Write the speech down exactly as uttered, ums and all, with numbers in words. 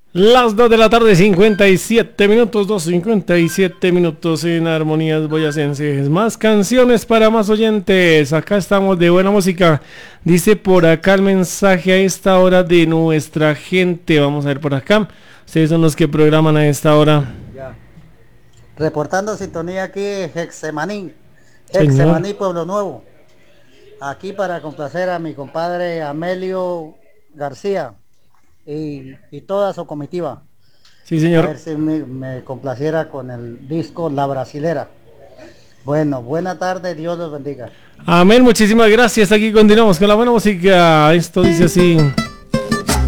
Las dos de la tarde, cincuenta y siete minutos, dos cincuenta y siete minutos en Armonías Boyacenses. Más canciones para más oyentes. Acá estamos de buena música. Dice por acá el mensaje a esta hora de nuestra gente. Vamos a ver por acá. Ustedes son los que programan a esta hora. Ya. Reportando sintonía aquí, Hexemaní. Hexemaní, Pueblo Nuevo. Aquí para complacer a mi compadre Amelio García. Y, y toda su comitiva. Sí, señor. A ver si me, me complaciera con el disco La Brasilera. Bueno, buena tarde, Dios los bendiga. Amén, muchísimas gracias. Aquí continuamos con la buena música. Esto dice así.